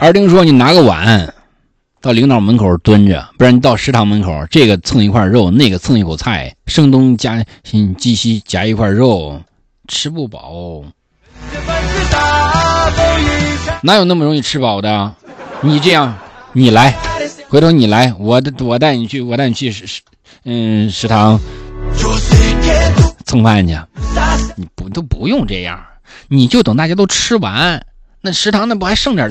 二丁说你拿个碗到领导门口蹲着，不然你到食堂门口，这个蹭一块肉，那个蹭一口菜，生东加鸡西夹一块肉，吃不饱。哪有那么容易吃饱的？你这样，你来，回头你来，我带你去食堂蹭饭去。你都不用这样，你就等大家都吃完，那食堂那不还剩点